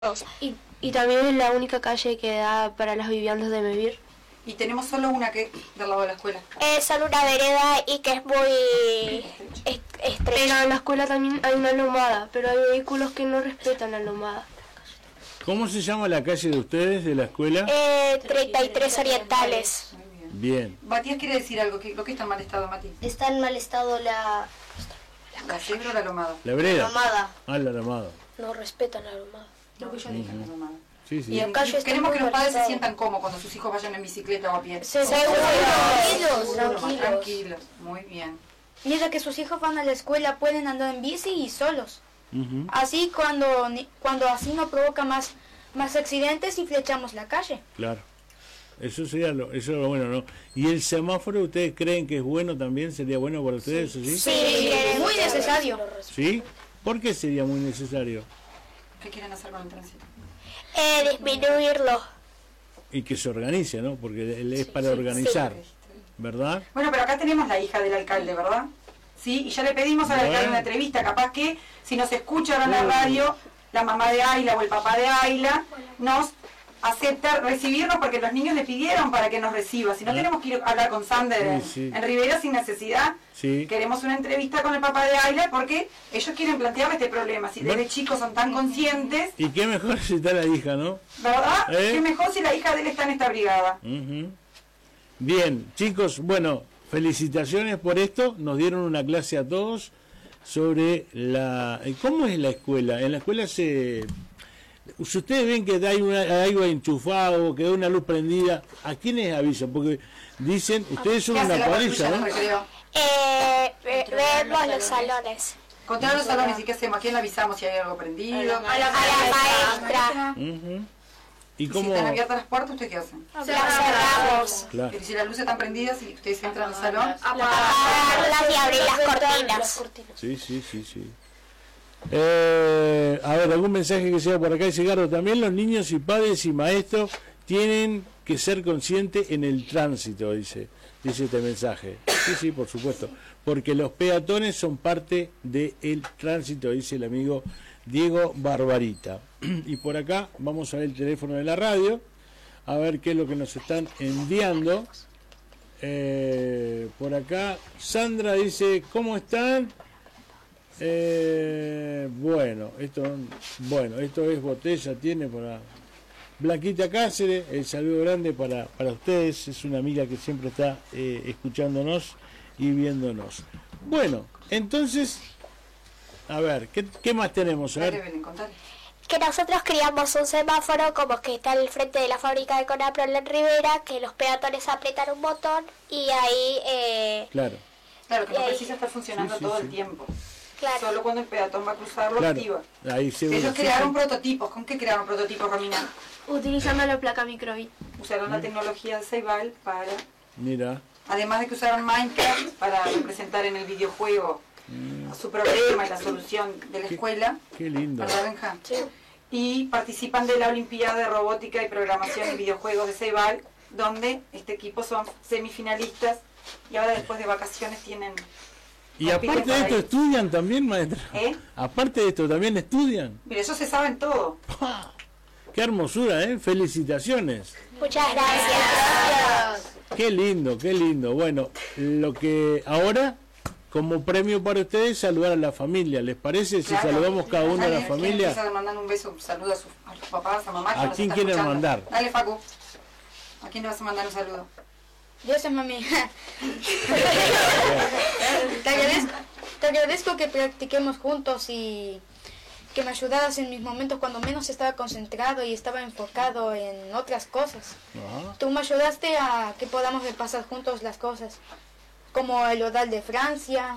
Y también es la única calle que da para las viviendas de Mevir. Y tenemos solo una que del lado de la escuela. Es solo una vereda y que es muy estrecha. Pero en la escuela también hay una lomada, pero hay vehículos que no respetan la lomada. ¿Cómo se llama la calle de ustedes, de la escuela? 33 Orientales. Bien. Matías quiere decir algo. ¿Lo que está en mal estado, Mati? Está en mal estado ¿La cebra o la lomada? ¿La vereda? lomada. Ah, la lomada. No respetan la lomada. Lo que yo dije, la lomada. Sí, sí. Y queremos que los padres se sientan cómodos cuando sus hijos vayan en bicicleta o a pie. Tranquilos. Muy bien. Mientras que sus hijos van a la escuela pueden andar en bici y solos. Ujú. Así cuando así no provoca más accidentes y flechamos la calle. Claro. Eso sería lo bueno, ¿no? ¿Y el semáforo ustedes creen que es bueno también? ¿Sería bueno para ustedes? ¿Sí? Sí, muy necesario. ¿Sí? ¿Por qué sería muy necesario? ¿Qué quieren hacer con el tránsito? Disminuirlo. Y que se organice, ¿no? Porque es para organizar, ¿verdad? Bueno, pero acá tenemos la hija del alcalde, ¿verdad? Sí, y ya le pedimos al alcalde una entrevista, capaz que si nos escucha ahora en la radio, la mamá de Ayla o el papá de Ayla nos acepta recibirnos porque los niños le pidieron para que nos reciba. Si no tenemos que ir a hablar con Sander en Rivera sin necesidad, queremos una entrevista con el papá de Ayla porque ellos quieren plantearle este problema. Si desde chicos son tan conscientes... Y qué mejor si está la hija, ¿no? ¿Verdad? Qué mejor si la hija de él está en esta brigada. Bien, chicos, bueno, felicitaciones por esto. Nos dieron una clase a todos sobre ¿cómo es la escuela? En la escuela si ustedes ven que hay algo enchufado, que da una luz prendida, ¿a quiénes avisan? Porque dicen, ustedes son una cuadrilla, ¿no? Vemos los salones. Contar los salones y qué hacemos, ¿a quién le avisamos si hay algo prendido? A la maestra. ¿Y cómo? Si están abiertas las puertas, ¿ustedes qué hacen? Las cerramos. Claro. Pero si las luces están prendidas y ustedes entran al salón... Apagarlas y abrir las cortinas. Sí. A ver, algún mensaje que sea por acá. Dice Gardo, también los niños y padres y maestros tienen que ser conscientes en el tránsito, dice este mensaje. Sí, por supuesto, porque los peatones son parte del tránsito, dice el amigo Diego Barbarita. Y por acá vamos a ver el teléfono de la radio, a ver qué es lo que nos están enviando. Por acá Sandra dice, ¿cómo están? Bueno, esto es botella, tiene para Blanquita Cáceres, el saludo grande para ustedes, es una amiga que siempre está escuchándonos y viéndonos. Bueno, entonces, a ver, ¿qué más tenemos? A ver. Que nosotros creamos un semáforo como que está al frente de la fábrica de Conaprol en Rivera, que los peatones apretan un botón y ahí... Claro, que no precisa estar funcionando todo el tiempo. Claro. Solo cuando el peatón va a cruzar lo activa. Ahí ellos crearon prototipos. ¿Con qué crearon prototipos, Romina? Utilizando la placa microbit. Usaron la tecnología de Ceibal para... Mira. Además de que usaron Minecraft para representar en el videojuego su problema y la solución de la escuela. Qué lindo. ¿Verdad, Benja? Sí. Y participan de la Olimpiada de Robótica y Programación en Videojuegos de Ceibal, donde este equipo son semifinalistas y ahora después de vacaciones tienen... Y aparte de esto, ¿estudian también, maestra? Aparte de esto, ¿también estudian? Mire, ellos se saben todo. ¡Pah! ¡Qué hermosura, Felicitaciones. Muchas gracias. Qué lindo. Bueno, lo que ahora, como premio para ustedes, saludar a la familia. ¿Les parece si saludamos cada uno a la familia? Mandando un beso, un saludo a los papás, a mamá. ¿A quién quieren mandar? Dale, Facu. ¿A quién le vas a mandar un saludo? Yo soy mami. Te agradezco que practiquemos juntos y que me ayudaras en mis momentos cuando menos estaba concentrado y estaba enfocado en otras cosas. Tú me ayudaste a que podamos repasar juntos las cosas, como el Odal de Francia.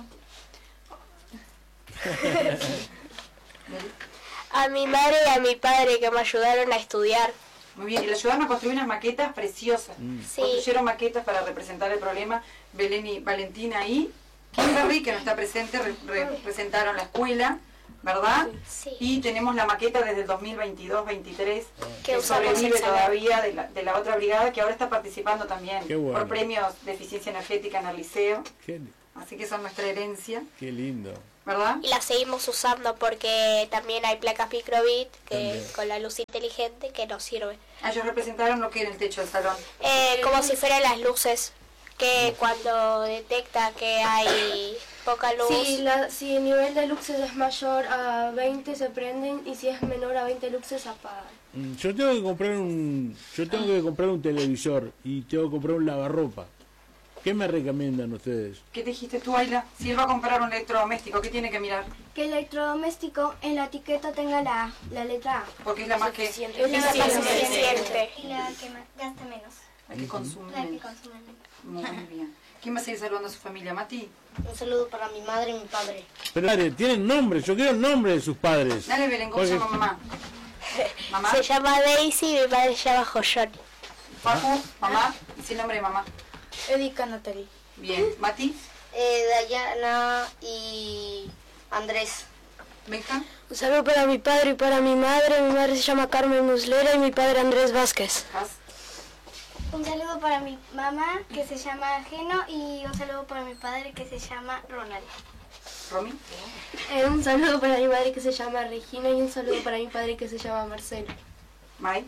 A mi madre y a mi padre que me ayudaron a estudiar. Muy bien, y le ayudaron a construir unas maquetas preciosas. Sí. Construyeron maquetas para representar el problema. Belén y Valentina y Kimberly, que no está presente, representaron la escuela, ¿verdad? Sí. Y tenemos la maqueta desde el 2022-23, que sobrevive todavía de la otra brigada, que ahora está participando también bueno. por premios de eficiencia energética en el liceo. Así que son nuestra herencia. Qué lindo. ¿verdad? Y la seguimos usando porque también hay placas microbit que con la luz inteligente que nos sirve. Ellos representaron lo que en el techo del salón. Como si fueran las luces que cuando detecta que hay poca luz. Si el nivel de luxes es mayor a 20 se prenden y si es menor a 20 luxes se apagan. Yo tengo que comprar un televisor y tengo que comprar un lavarropa. ¿Qué me recomiendan ustedes? ¿Qué te dijiste tú, Ayla? Si él va a comprar un electrodoméstico, ¿qué tiene que mirar? Que el electrodoméstico en la etiqueta tenga la letra A. Porque es la más que... Es la más eficiente. Y la que gasta menos. La que consume. La que consume menos. Muy bien. ¿Quién va a seguir saludando a su familia, Mati? Un saludo para mi madre y mi padre. Pero madre, tienen nombre, yo quiero el nombre de sus padres. Dale, Belén, ¿cómo se llama mamá? ¿Mamá? Se llama Daisy y mi padre se llama Joyón. Facu, mamá, dice el nombre de mamá. Erika Natalie. Bien. ¿Mati? Dayana y Andrés. ¿Benja? Un saludo para mi padre y para mi madre se llama Carmen Muslera y mi padre Andrés Vázquez. ¿Has? Un saludo para mi mamá que se llama Geno y un saludo para mi padre que se llama Ronald. ¿Romy? Un saludo para mi madre que se llama Regina y un saludo para mi padre que se llama Marcelo. ¿Mai?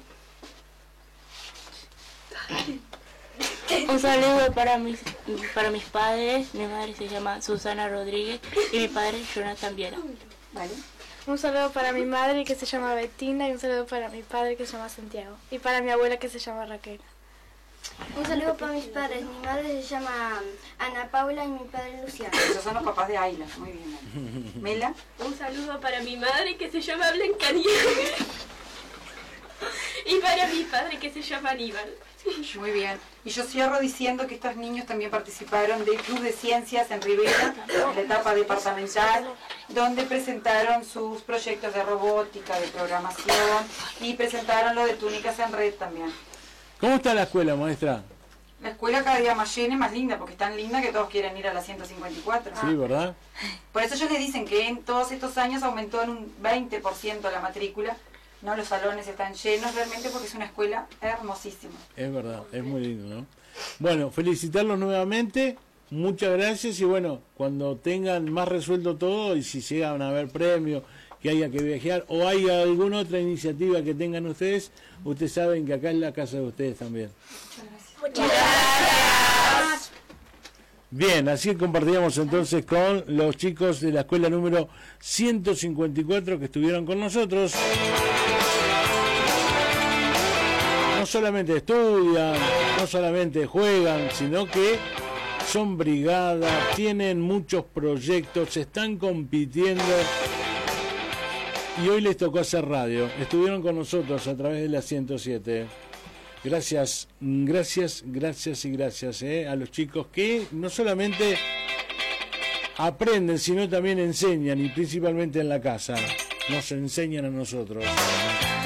Un saludo para mis padres. Mi madre se llama Susana Rodríguez y mi padre Jonathan Viera. ¿Vale? Un saludo para mi madre que se llama Bettina y un saludo para mi padre que se llama Santiago y para mi abuela que se llama Raquel. Un saludo para mis padres. Mi madre se llama Ana Paula y mi padre Luciano. Esos son los papás de Ayla. Muy bien. ¿Mela? Un saludo para mi madre que se llama Blanca Nieves. Y para mi padre que se llama Aníbal. Muy bien. Y yo cierro diciendo que estos niños también participaron del Club de Ciencias en Rivera, en la etapa departamental, donde presentaron sus proyectos de robótica, de programación y presentaron lo de túnicas en red también. ¿Cómo está la escuela, maestra? La escuela cada día más llena y más linda, porque es tan linda que todos quieren ir a la 154. Sí, ¿verdad? Por eso ellos les dicen que en todos estos años aumentó en un 20% la matrícula. No, los salones están llenos realmente porque es una escuela hermosísima. Es verdad, es muy lindo, ¿no? Bueno, felicitarlos nuevamente, muchas gracias y bueno, cuando tengan más resuelto todo y si llegan a haber premios, que haya que viajar o hay alguna otra iniciativa que tengan ustedes saben que acá es la casa de ustedes también. Muchas gracias. Bien, así compartíamos entonces con los chicos de la escuela número 154 que estuvieron con nosotros. No solamente estudian, no solamente juegan, sino que son brigadas, tienen muchos proyectos, están compitiendo y hoy les tocó hacer radio. Estuvieron con nosotros a través de la 107. Gracias a los chicos que no solamente aprenden, sino también enseñan y principalmente en la casa. Nos enseñan a nosotros.